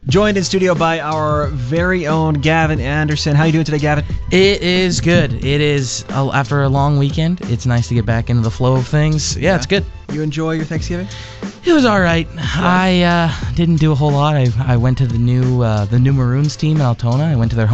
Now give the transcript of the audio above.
Joined in studio by our very own Gavin Anderson. How are you doing today, Gavin? It is good. It is, after a long weekend, it's nice to get back into the flow of things. Yeah, it's good. You enjoy your Thanksgiving? It was all right. Yeah. I didn't do a whole lot. I went to the new Maroons team in Altona. I went to their